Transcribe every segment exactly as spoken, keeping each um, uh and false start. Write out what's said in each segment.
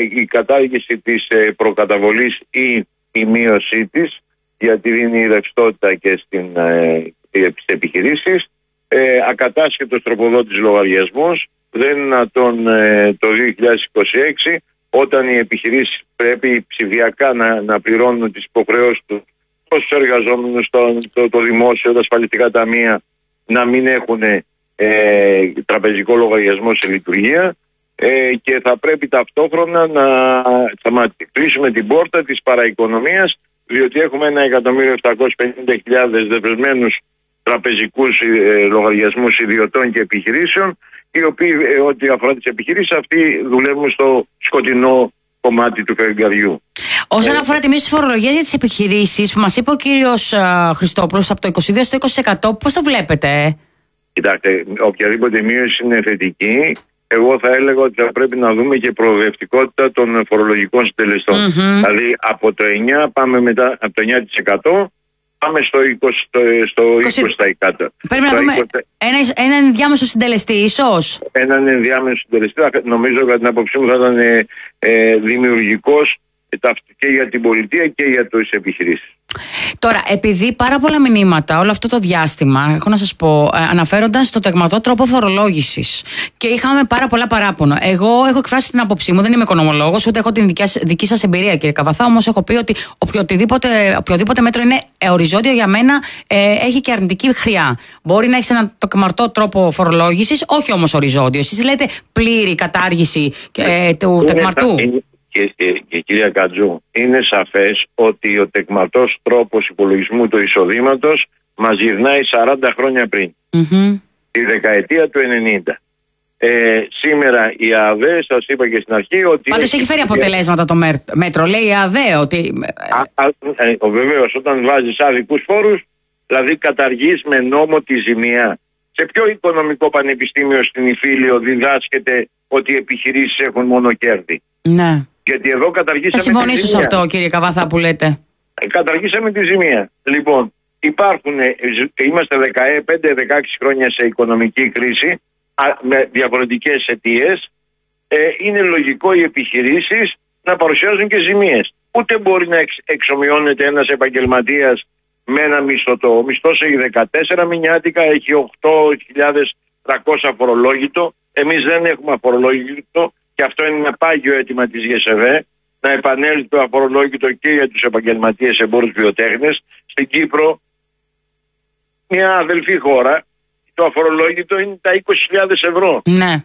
η κατάργηση της ε, προκαταβολής ή η μείωσή της, γιατί δίνει ρευστότητα και στην, ε, στις επιχειρήσεις. Ε, ακατάσχετος τροποδότης λογαριασμός, δεν είναι δυνατόν ε, το δύο χιλιάδες είκοσι έξι, όταν οι επιχειρήσεις πρέπει ψηφιακά να, να πληρώνουν τις υποχρεώσεις τους στους εργαζόμενους, το, το, το δημόσιο, τα ασφαλιστικά ταμεία, να μην έχουν ε, τραπεζικό λογαριασμό σε λειτουργία, ε, και θα πρέπει ταυτόχρονα να θα κλείσουμε την πόρτα της παραοικονομίας, διότι έχουμε ένα εκατομμύριο επτακόσιες πενήντα χιλιάδες δεσμευμένους τραπεζικούς ε, λογαριασμούς ιδιωτών και επιχειρήσεων, οι οποίοι ε, ό,τι αφορά τις επιχειρήσεις αυτοί δουλεύουν στο σκοτεινό κομμάτι του φεγγαριού. Όσον ε, αφορά τη μείωση της φορολογίας για τις επιχειρήσεις, που μας είπε ο κύριος uh, Χριστόπουλος από το είκοσι δύο στο είκοσι τοις εκατό, πώς το βλέπετε? Κοιτάξτε, οποιαδήποτε μείωση είναι θετική. Εγώ θα έλεγα ότι θα πρέπει να δούμε και προοδευτικότητα των φορολογικών συντελεστών. Mm-hmm. Δηλαδή από το εννιά πάμε μετά, από το εννιά τοις εκατό πάμε στο είκοσι τοις εκατό. Πρέπει να δούμε είκοσι... ένα, ένα ενδιάμεσο συντελεστή ίσως. Έναν ενδιάμεσο συντελεστή, νομίζω κατά την άποψή μου θα ήταν ε, ε, δημιουργικός και για την πολιτεία και για τις επιχειρήσεις. Τώρα, επειδή πάρα πολλά μηνύματα όλο αυτό το διάστημα, έχω να σας πω, αναφέρονταν στο τεγματό τρόπο φορολόγησης και είχαμε πάρα πολλά παράπονα. Εγώ έχω εκφράσει την άποψή μου, δεν είμαι οικονομολόγος, ούτε έχω την δική, δική σας εμπειρία, κύριε Καβαθά, όμως έχω πει ότι οποιοδήποτε, οποιοδήποτε μέτρο είναι οριζόντιο για μένα ε, έχει και αρνητική χρειά. Μπορεί να έχει ένα τεγματό τρόπο φορολόγησης, όχι όμως οριζόντιο. Εσείς λέτε πλήρη κατάργηση ε, του τεγμαρτού. Και, και, και κυρία Κατζού, είναι σαφές ότι ο τεκματός τρόπος υπολογισμού του εισοδήματος μας γυρνάει σαράντα χρόνια πριν, mm-hmm. τη δεκαετία του ενενήντα. Ε, σήμερα η ΑΔΕ, σας είπα και στην αρχή ότι... Πάντως έχει φέρει αποτελέσματα το μέτρο, λέει η ΑΔΕ ότι... Α, α, ε, βεβαίως, όταν βάζεις άδικους φόρους, δηλαδή καταργείς με νόμο τη ζημία. Σε ποιο οικονομικό πανεπιστήμιο στην Ιφίλιο διδάσκεται ότι οι επιχειρήσεις έχουν μόνο κέρδη? Ναι. Γιατί εδώ καταργήσαμε. Θα συμφωνήσω σε αυτό, κύριε Καβαθά, που λέτε. Καταργήσαμε τη ζημία. Λοιπόν, υπάρχουν, είμαστε δεκαπέντε δεκαέξι χρόνια σε οικονομική κρίση με διαφορετικές αιτίες. Ε, είναι λογικό οι επιχειρήσεις να παρουσιάζουν και ζημίες. Ούτε μπορεί να εξ, εξομοιώνεται ένας επαγγελματίας με ένα μισθωτό. Ο μισθός έχει δεκατέσσερα μηνιάτικα, έχει οκτώ χιλιάδες τριακόσια φορολόγητο. Εμείς δεν έχουμε αφορολόγητο. Και αυτό είναι ένα πάγιο αίτημα της ΓΕΣΕΒΕ, να επανέλθει το αφορολόγητο και για τους επαγγελματίες εμπόρους βιοτέχνες. Στην Κύπρο, μια αδελφή χώρα, το αφορολόγητο είναι τα είκοσι χιλιάδες ευρώ. Ναι.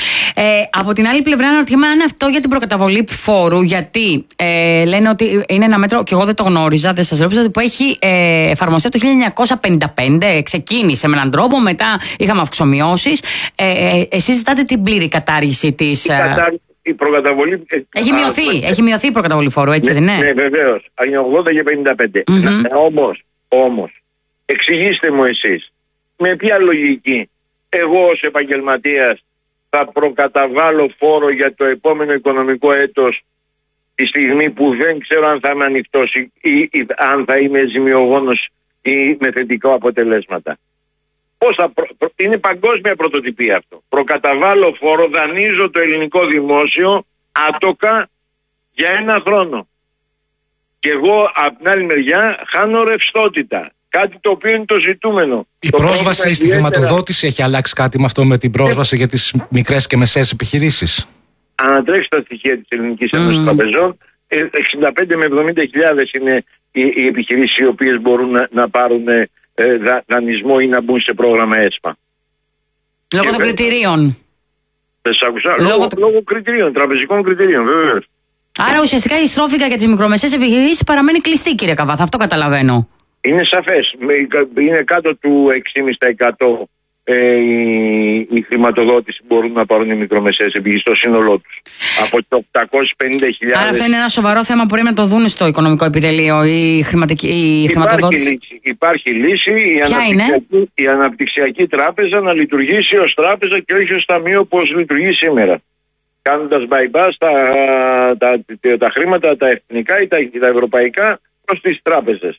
Ε, από την άλλη πλευρά, αναρωτιέμαι αν αυτό για την προκαταβολή φόρου, γιατί ε, λένε ότι είναι ένα μέτρο, και εγώ δεν το γνώριζα, δεν σας ρώτησα, που έχει ε, εφαρμοστεί από το χίλια εννιακόσια πενήντα πέντε, ξεκίνησε με έναν τρόπο, μετά είχαμε αυξομοιώσεις. Ε, ε, εσείς ζητάτε την πλήρη κατάργηση της. Η, κατάργηση, η προκαταβολή. Έχει μειωθεί, α, έχει μειωθεί η προκαταβολή φόρου, έτσι ναι, δεν είναι? Ναι, βεβαίως. Είναι ογδόντα και πενήντα πέντε. Mm-hmm. Ε, όμως, όμως, εξηγήστε μου εσείς, με ποια λογική εγώ ως επαγγελματίας θα προκαταβάλω φόρο για το επόμενο οικονομικό έτος τη στιγμή που δεν ξέρω αν θα είμαι ανοιχτός ή, ή, ή αν θα είμαι ζημιογόνος ή με θετικά αποτελέσματα? Πώς θα προ... Είναι παγκόσμια πρωτοτυπία αυτό. Προκαταβάλω φόρο, δανείζω το ελληνικό δημόσιο άτοκα για ένα χρόνο. Και εγώ από την άλλη μεριά χάνω ρευστότητα. Κάτι το οποίο είναι το ζητούμενο. Η το πρόσβαση στη ιδιαίτερα... χρηματοδότηση έχει αλλάξει κάτι με αυτό, με την πρόσβαση ε... για τις μικρές και μεσαίες επιχειρήσεις? Ανατρέξτε τα στοιχεία της Ελληνικής Ένωσης mm. Τραπεζών. εξήντα πέντε με εβδομήντα χιλιάδες είναι οι, οι επιχειρήσεις οι οποίες μπορούν να, να πάρουν ε, δα, δανεισμό ή να μπουν σε πρόγραμμα ΕΣΠΑ. Λόγω των κριτηρίων. Δεν σας άκουσα. Λόγω, λόγω, λόγω κριτηρίων, τραπεζικών κριτηρίων, βεβαίως. Άρα ουσιαστικά η στρόφιγγα για τις μικρομεσαίες επιχειρήσεις παραμένει κλειστή, κύριε Καβαθά. Αυτό καταλαβαίνω. Είναι σαφές. Είναι κάτω του έξι κόμμα πέντε τοις εκατό ε, η, η χρηματοδότηση που μπορούν να πάρουν οι μικρομεσαίες επιχειρήσεις στο σύνολό τους. Από το οκτακόσιες πενήντα χιλιάδες. Άρα αυτό είναι ένα σοβαρό θέμα που πρέπει να το δουν στο οικονομικό επιτελείο, η, χρηματική, η χρηματοδότηση. Υπάρχει λύση. Υπάρχει λύση η, αναπτυξιακή, η αναπτυξιακή τράπεζα να λειτουργήσει ως τράπεζα και όχι ως ταμείο όπως λειτουργεί σήμερα. Κάνοντας bypass τα, τα, τα, τα χρήματα, τα εθνικά ή τα, τα ευρωπαϊκά προς τις τράπεζες.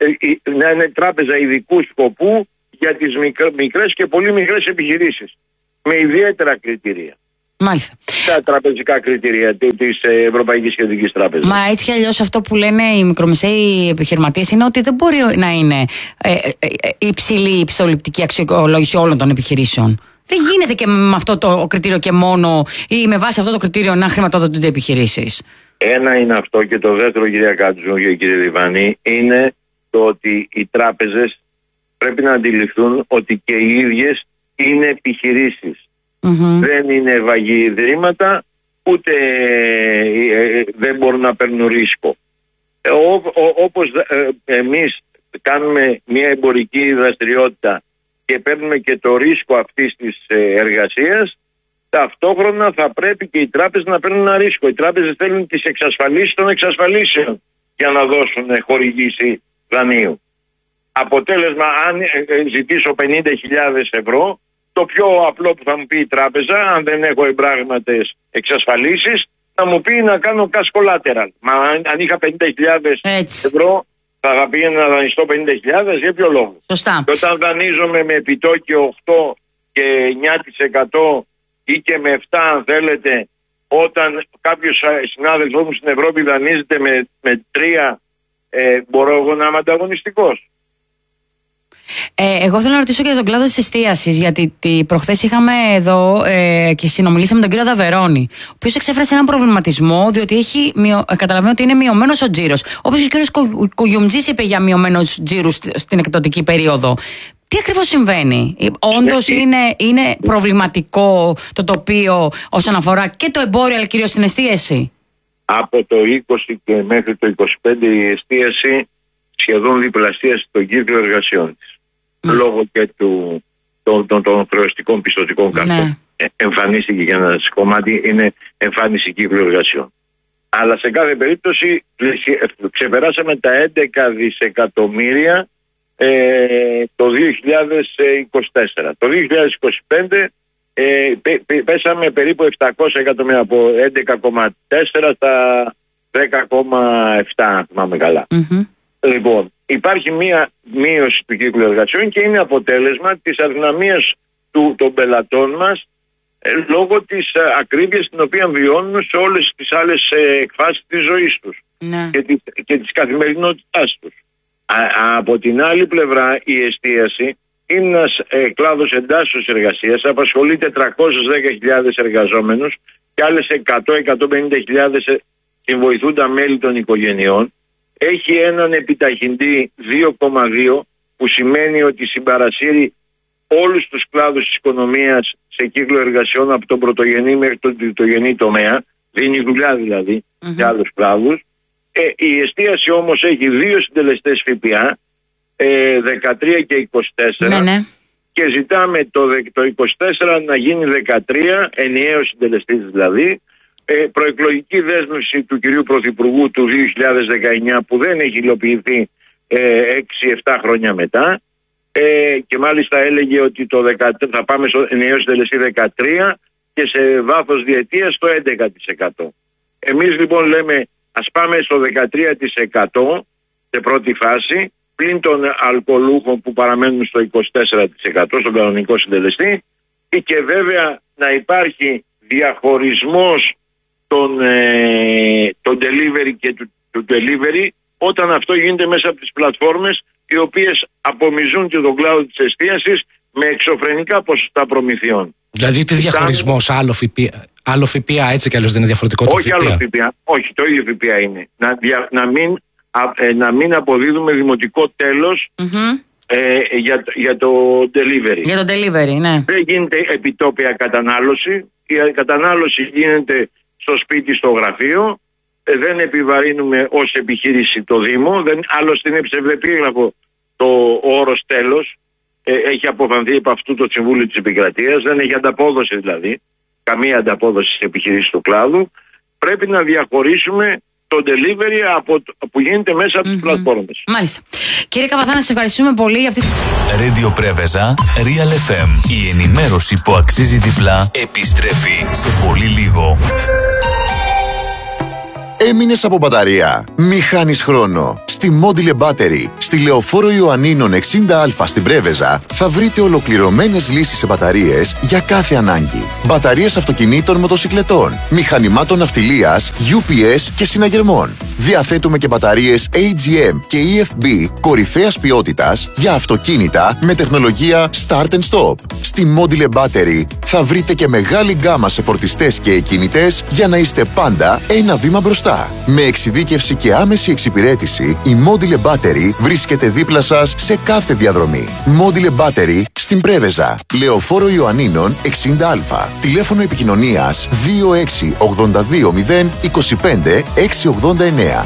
Να είναι τράπεζα ειδικού σκοπού για τις μικρές και πολύ μικρές επιχειρήσεις με ιδιαίτερα κριτήρια. Μάλιστα. Τα τραπεζικά κριτήρια της Ευρωπαϊκής Κεντρικής Τράπεζας. Μα έτσι κι αλλιώς αυτό που λένε οι μικρομεσαίοι επιχειρηματίες είναι ότι δεν μπορεί να είναι ε, ε, ε, υψηλή η πιστοληπτική αξιολόγηση όλων των επιχειρήσεων. Δεν γίνεται και με αυτό το κριτήριο και μόνο ή με βάση αυτό το κριτήριο να χρηματοδοτούνται επιχειρήσεις. Ένα είναι αυτό, και το δεύτερο, κυρία Κάτσου και κύριε Διβανή, είναι το ότι οι τράπεζες πρέπει να αντιληφθούν ότι και οι ίδιες είναι επιχειρήσεις. Mm-hmm. Δεν είναι ευαγή ιδρύματα, ούτε ε, ε, δεν μπορούν να παίρνουν ρίσκο. Ε, ό, ό, όπως ε, εμείς κάνουμε μια εμπορική δραστηριότητα και παίρνουμε και το ρίσκο αυτής της ε, εργασίας, ταυτόχρονα θα πρέπει και οι τράπεζες να παίρνουν ένα ρίσκο. Οι τράπεζες θέλουν τις εξασφαλίσεις των εξασφαλίσεων για να δώσουν χορηγήση δανείου. Αποτέλεσμα, αν ζητήσω πενήντα χιλιάδες ευρώ, το πιο απλό που θα μου πει η τράπεζα, αν δεν έχω εμπράγματες εξασφαλίσεις, θα μου πει να κάνω cash collateral. Μα αν είχα πενήντα χιλιάδες ευρώ, θα πήγαινα να δανειστώ πενήντα χιλιάδες, για ποιο λόγο? Σωστά. Και όταν δανείζομαι με επιτόκιο οκτώ και εννιά τοις εκατό ή και με επτά αν θέλετε, όταν κάποιος συνάδελφός μου στην Ευρώπη δανείζεται με, με τρία, ε, μπορώ εγώ να είμαι ανταγωνιστικός? Ε, εγώ θέλω να ρωτήσω και για τον κλάδο της εστίασης, γιατί τη, προχθές είχαμε εδώ ε, και συνομιλήσαμε με τον κύριο Δαβερώνη, ο οποίος εξέφρασε έναν προβληματισμό, διότι έχει, μειο, καταλαβαίνω ότι είναι μειωμένος ο τζίρος. Όπως και ο κύριος Κο, Κουγιουμτζής είπε για μειωμένος τζίρους στην εκδοτική περίοδο. Τι ακριβώς συμβαίνει? Όντως είναι, είναι προβληματικό το τοπίο όσον αφορά και το εμπόριο, αλλά κυρίως την εστίαση? Από το είκοσι και μέχρι το είκοσι πέντε η εστίαση σχεδόν διπλασίασε τον κύκλο εργασιών της. Mm. Λόγω και του, των, των, των χρεωστικών πιστωτικών καρτών. Ναι. Ε, εμφανίστηκε για ένα κομμάτι, είναι εμφάνιση κύκλου εργασιών. Αλλά σε κάθε περίπτωση ξεπεράσαμε τα έντεκα δισεκατομμύρια ε, το δύο χιλιάδες είκοσι τέσσερα. Το δύο χιλιάδες είκοσι πέντε ε, πέ, πέ, πέσαμε περίπου επτακόσια εκατομμύρια, από έντεκα κόμμα τέσσερα στα δέκα κόμμα επτά, αν θυμάμαι καλά. Mm-hmm. Λοιπόν, υπάρχει μία μείωση του κύκλου εργασιών και είναι αποτέλεσμα της αδυναμίας του, των πελατών μας ε, λόγω της ε, ακρίβειας την οποία βιώνουν σε όλες τις άλλες ε, εκφάσεις της ζωής τους, ναι, και, της, και της καθημερινότητάς τους. Α, α, από την άλλη πλευρά, η εστίαση είναι ένας ε, κλάδος εντάσσεως εργασίας, απασχολεί τετρακόσιες δέκα χιλιάδες εργαζόμενους και άλλες εκατό με εκατόν πενήντα χιλιάδες συμβοηθούντα μέλη των οικογενειών. Έχει έναν επιταχυντή δύο κόμμα δύο, που σημαίνει ότι συμπαρασύρει όλους τους κλάδους της οικονομίας σε κύκλο εργασιών, από τον πρωτογενή μέχρι τον τριτογενή τομέα. Δίνει δουλειά δηλαδή mm-hmm. σε άλλους κλάδους. Ε, η εστίαση όμως έχει δύο συντελεστές ΦΠΑ, ε, δεκατρία και είκοσι τέσσερα, ναι, ναι. Και ζητάμε το, το είκοσι τέσσερα να γίνει δεκατρία, ενιαίος συντελεστής δηλαδή. Ε, προεκλογική δέσμευση του κυρίου Πρωθυπουργού του δύο χιλιάδες δεκαεννιά, που δεν έχει υλοποιηθεί ε, έξι επτά χρόνια μετά, ε, και μάλιστα έλεγε ότι το δεκατρία, θα πάμε στο ενιαίο συντελεστή δεκατρία και σε βάθος διετίας το έντεκα τοις εκατό. Εμείς λοιπόν λέμε ας πάμε στο δεκατρία τοις εκατό σε πρώτη φάση, πλην των αλκοολούχων που παραμένουν στο είκοσι τέσσερα τοις εκατό στον κανονικό συντελεστή, και βέβαια να υπάρχει διαχωρισμός Τον, ε, τον delivery και του, του delivery, όταν αυτό γίνεται μέσα από τις πλατφόρμες, οι οποίες απομυζούν και τον κλάδο της εστίασης με εξωφρενικά ποσοστά προμηθειών. Δηλαδή τι διαχωρισμός, άλλο ΦΠΑ, άλλο ΦΠΑ έτσι κι αλλιώς δεν είναι διαφορετικό? Όχι το άλλο ΦΠΑ, όχι, το ίδιο ΦΠΑ είναι. Να, δια, να, μην, α, ε, να μην αποδίδουμε δημοτικό τέλος mm-hmm. ε, για, για το delivery. Για το delivery, ναι. Δεν γίνεται επιτόπια κατανάλωση, η κατανάλωση γίνεται στο σπίτι, στο γραφείο, ε, δεν επιβαρύνουμε ως επιχείρηση το Δήμο, δεν, άλλωστε είναι ψευδεπίγραφο το όρος τέλος, ε, έχει αποφανθεί από αυτού το Συμβούλιο της Επικρατείας, δεν έχει ανταπόδοση δηλαδή, καμία ανταπόδοση στις επιχειρήσεις του κλάδου. Πρέπει να διαχωρίσουμε το delivery από, που γίνεται μέσα από τις mm-hmm. πλατφόρμες. Μάλιστα. Κύριε Καπαθά, να σας ευχαριστούμε πολύ για αυτή τη... Radio Πρέβεζα, Real εφ εμ. Η ενημέρωση που αξίζει διπλά επιστρέφει σε πολύ λίγο. Έμεινες από μπαταρία? Μη χάνεις χρόνο. Στη Module Battery, στη Λεωφόρο Ιωαννίνων εξήντα Α στην Πρέβεζα, θα βρείτε ολοκληρωμένες λύσεις σε μπαταρίες για κάθε ανάγκη. Μπαταρίες αυτοκινήτων, μοτοσικλετών, μηχανημάτων ναυτιλίας, γιου πι ες και συναγερμών. Διαθέτουμε και μπαταρίες έι τζι εμ και ι εφ μπι κορυφαίας ποιότητας για αυτοκίνητα με τεχνολογία Start and Stop. Στη Module Battery θα βρείτε και μεγάλη γκάμα σε φορτιστές και εκκίνητες για να είστε πάντα ένα βήμα μπροστά. Με εξειδίκευση και άμεση εξυπηρέτηση, η Module Battery βρίσκεται δίπλα σας σε κάθε διαδρομή. Module Battery στην Πρέβεζα, Λεωφόρο Ιωαννίνων εξήντα Α. Τηλέφωνο επικοινωνίας δύο έξι ογδόντα δύο μηδέν είκοσι πέντε εξακόσια ογδόντα εννέα.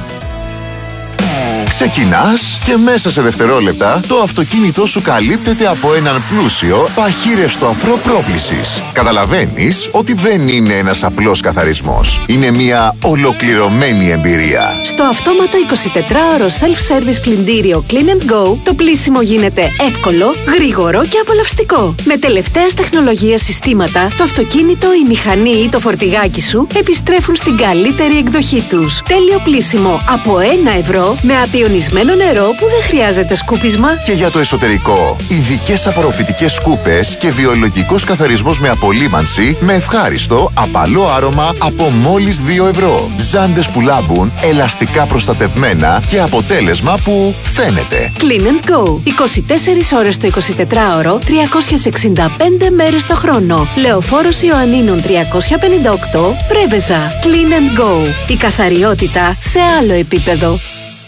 Ξεκινάς και μέσα σε δευτερόλεπτα το αυτοκίνητό σου καλύπτεται από έναν πλούσιο παχύρευστο αφρό πρόκλησης. Καταλαβαίνεις ότι δεν είναι ένας απλός καθαρισμός. Είναι μια ολοκληρωμένη εμπειρία. Στο αυτόματο εικοσιτετράωρο self-service πλυντήριο Clean and Go, το πλύσιμο γίνεται εύκολο, γρήγορο και απολαυστικό. Με τελευταίας τεχνολογίας συστήματα, το αυτοκίνητο, η μηχανή ή το φορτηγάκι σου επιστρέφουν στην καλύτερη εκδοχή τους. Τέλειο πλύσιμο από ένα ευρώ με απειονισμένο νερό που δεν χρειάζεται σκούπισμα. Και για το εσωτερικό, ειδικές απορροφητικές σκούπες και βιολογικός καθαρισμός με απολύμανση με ευχάριστο, απαλό άρωμα από μόλις δύο ευρώ. Ζάντες που λάμπουν, ελαστικά προστατευμένα και αποτέλεσμα που φαίνεται. Clean and Go. είκοσι τέσσερις ώρες το εικοσιτετράωρο, τριακόσιες εξήντα πέντε μέρες το χρόνο. Λεωφόρος Ιωαννίνων τριακόσια πενήντα οκτώ, Πρέβεζα. Clean and Go. Η καθαριότητα σε άλλο επίπεδο.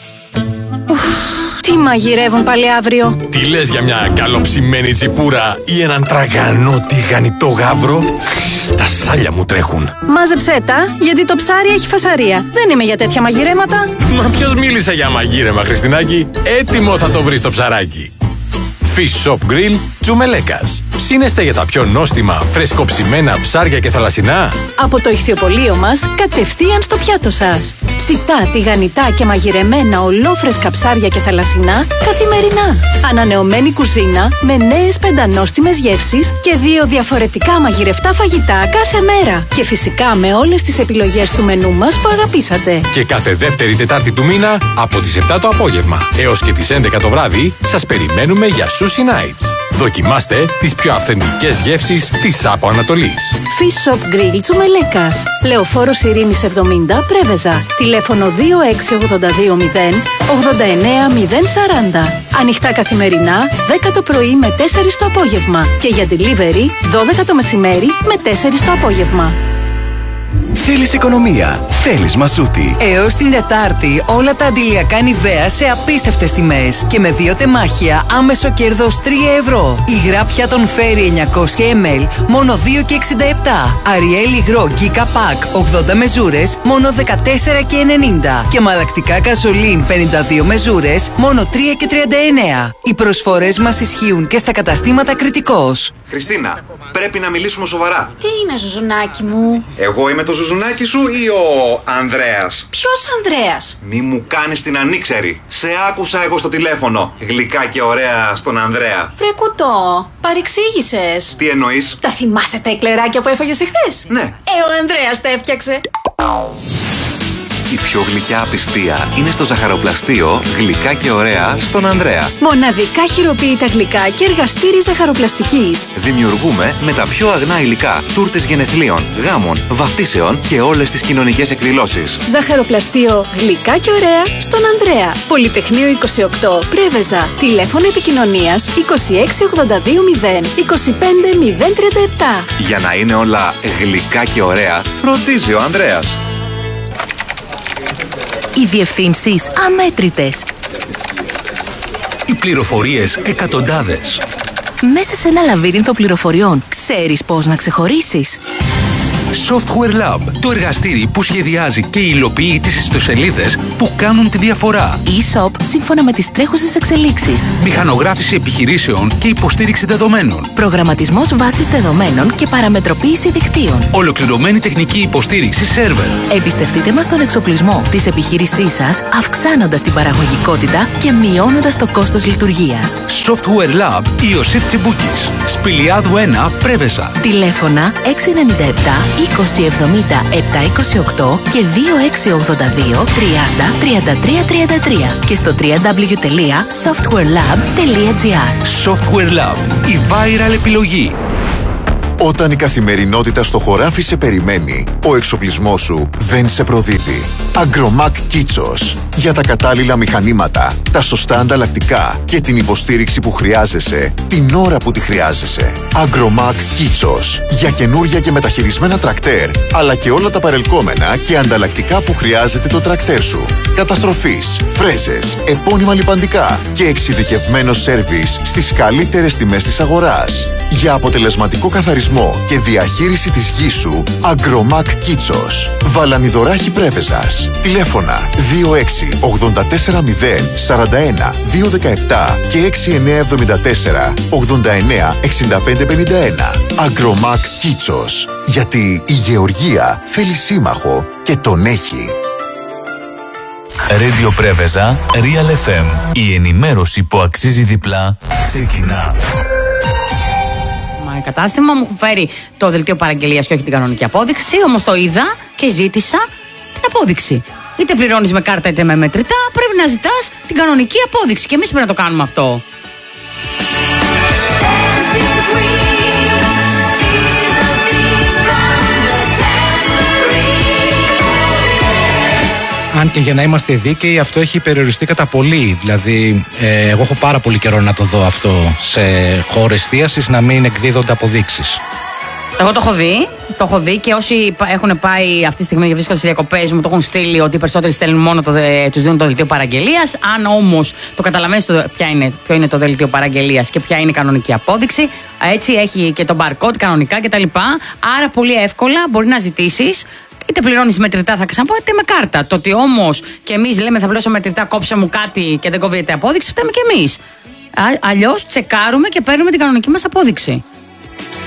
Ουφ, τι μαγειρεύουν πάλι αύριο? Τι λες για μια καλοψημένη τσιπούρα ή έναν τραγανό τηγανιτό γάβρο? Τα σάλια μου τρέχουν. Μάζεψέ τα, γιατί το ψάρι έχει φασαρία. Δεν είμαι για τέτοια μαγειρέματα. Μα ποιος μίλησε για μαγείρεμα, Χριστινάκη? Έτοιμο θα το βρεις το ψαράκι. Fish Shop Grill Τσουμελέκας. Ψήνεστε για τα πιο νόστιμα, φρεσκοψημένα ψάρια και θαλασσινά? Από το ηχθιοπωλείο μας, κατευθείαν στο πιάτο σας. Ψητά, τηγανιτά και μαγειρεμένα ολόφρεσκα ψάρια και θαλασσινά καθημερινά. Ανανεωμένη κουζίνα με νέες πεντανόστιμες γεύσεις και δύο διαφορετικά μαγειρευτά φαγητά κάθε μέρα. Και φυσικά με όλες τις επιλογές του μενού μας που αγαπήσατε. Και κάθε δεύτερη Τετάρτη του μήνα από τις επτά το απόγευμα έως και τις έντεκα το βράδυ σας περιμένουμε για Sushi Nights. Δοκιμάστε τις πιο αυθεντικές γεύσεις της Άπο Ανατολής. Fish Shop Grill Τσουμελέκας. Λεωφόρος Ειρήνης εβδομήντα, Πρέβεζα. Τηλέφωνο δύο έξι ογδόντα δύο μηδέν ογδόντα εννέα μηδέν σαράντα. Ανοιχτά καθημερινά, δέκα το πρωί με τέσσερις το απόγευμα. Και για delivery, δώδεκα το μεσημέρι με τέσσερις το απόγευμα. Θέλεις οικονομία, θέλεις Μασούτη. Έως την Τετάρτη όλα τα αντιλιακά Nivea σε απίστευτες τιμές και με δύο τεμάχια άμεσο κέρδος τρία ευρώ. Η γράπια των Fairy εννιακόσια μιλιλίτρα μόνο δύο και εξήντα επτά. Ariel υγρό Kika Pack ογδόντα μεζούρες μόνο δεκατέσσερα και ενενήντα. Και μαλακτικά Καζολίν πενήντα δύο μεζούρες μόνο τρία και τριάντα εννέα. Οι προσφορές μας ισχύουν και στα καταστήματα Κρητικός. Χριστίνα, πρέπει να μιλήσουμε σοβαρά. Τι είναι, ζουζουνάκι μου? Εγώ είμαι το ζουζουνάκι σου ή ο Ανδρέας? Ποιος Ανδρέας? Μη μου κάνεις την ανήξερη. Σε άκουσα εγώ στο τηλέφωνο. Γλυκά και ωραία στον Ανδρέα. Βρε κουτό, παρεξήγησες. Τι εννοείς? Τα θυμάσαι τα εκλεράκια που έφαγες εχθές? Ναι. Ε, ο Ανδρέας τα έφτιαξε. Η πιο γλυκιά απιστία είναι στο ζαχαροπλαστείο Γλυκά και ωραία στον Ανδρέα. Μοναδικά χειροποίητα γλυκά και εργαστήρι ζαχαροπλαστικής. Δημιουργούμε με τα πιο αγνά υλικά τούρτες γενεθλίων, γάμων, βαφτίσεων και όλες τις κοινωνικές εκδηλώσεις. Ζαχαροπλαστείο Γλυκά και ωραία στον Ανδρέα. Πολυτεχνείο είκοσι οκτώ, Πρέβεζα. Τηλέφωνο επικοινωνίας είκοσι έξι ογδόντα δύο μηδέν είκοσι πέντε μηδέν τριάντα επτά. Για να είναι όλα γλυκά και ωραία, φροντίζει ο Ανδρέας. Οι διευθύνσεις αμέτρητες. Οι πληροφορίες εκατοντάδες. Μέσα σε ένα λαβύρινθο πληροφοριών, ξέρεις πώς να ξεχωρίσεις? Software Lab, το εργαστήρι που σχεδιάζει και υλοποιεί τις ιστοσελίδες που κάνουν τη διαφορά. E-shop σύμφωνα με τις τρέχουσες εξελίξεις. Μηχανογράφηση επιχειρήσεων και υποστήριξη δεδομένων. Προγραμματισμός βάσης δεδομένων και παραμετροποίηση δικτύων. Ολοκληρωμένη τεχνική υποστήριξη σερβερ. Εμπιστευτείτε μας τον εξοπλισμό της επιχείρησής σας, αυξάνοντας την παραγωγικότητα και μειώνοντας το κόστος λειτουργίας. Software Lab Ιωσήφ Τσιμπούκης. Σπηλιάδου ένα, Πρέβεζα. Τηλέφωνα έξι εννιά επτά είκοσι εβδομήντα επτακόσια είκοσι οκτώ και δύο έξι ογδόντα δύο τριάντα τριάντα τρία τριάντα τρία και στο double-u double-u double-u τελεία softwarelab τελεία gr. Software Lab, η viral επιλογή. Όταν η καθημερινότητα στο χωράφι σε περιμένει, ο εξοπλισμός σου δεν σε προδίδει. Agromac Kitsos. Για τα κατάλληλα μηχανήματα, τα σωστά ανταλλακτικά και την υποστήριξη που χρειάζεσαι, την ώρα που τη χρειάζεσαι. Agromac Kitsos. Για καινούρια και μεταχειρισμένα τρακτέρ, αλλά και όλα τα παρελκόμενα και ανταλλακτικά που χρειάζεται το τρακτέρ σου. Καταστροφής, φρέζες, επώνυμα λιπαντικά και εξειδικευμένο σέρβις στις καλύτερες τιμές της αγοράς. Για αποτελεσματικό καθαρισμό και διαχείριση της γης σου, Agromac Kitsos. Βαλανιδωράχη Πρέβεζας. Τηλέφωνα δύο έξι ογδόντα τέσσερα μηδέν σαράντα ένα δύο δεκαεπτά και έξι εννιά εβδομήντα τέσσερα ογδόντα εννιά εξήντα πέντε πενήντα ένα. Agromac Kitsos. Γιατί η γεωργία θέλει σύμμαχο και τον έχει. Radio Πρέβεζα, Real εφ εμ. Η ενημέρωση που αξίζει διπλά ξεκινά. Κατάστημα μου έχουν φέρει το δελτίο παραγγελίας και όχι την κανονική απόδειξη, όμως το είδα και ζήτησα την απόδειξη. Είτε πληρώνεις με κάρτα είτε με μετρητά, πρέπει να ζητάς την κανονική απόδειξη και εμείς πρέπει να το κάνουμε αυτό. Αν και για να είμαστε δίκαιοι, αυτό έχει περιοριστεί κατά πολύ. Δηλαδή, ε, εγώ έχω πάρα πολύ καιρό να το δω αυτό σε χώρες εστίασης, να μην εκδίδονται αποδείξεις. Εγώ το έχω δει, το έχω δει και όσοι έχουν πάει αυτή τη στιγμή και βρίσκονται στις διακοπές μου το έχουν στείλει ότι οι περισσότεροι στέλνουν μόνο το, τους δίνουν το δελτίο παραγγελίας. Αν όμως το καταλαβαίνεις το, ποια είναι, ποιο είναι το δελτίο παραγγελίας και ποια είναι η κανονική απόδειξη, έτσι έχει και το barcode κανονικά κτλ. Άρα πολύ εύκολα μπορεί να ζητήσεις. Είτε πληρώνεις μετρητά, θα ξαναπώ, είτε με κάρτα. Το ότι όμως και εμείς λέμε θα πληρώσω μετρητά, κόψε μου κάτι και δεν κόβεται απόδειξη, φταίμε και εμείς. Αλλιώς τσεκάρουμε και παίρνουμε την κανονική μας απόδειξη.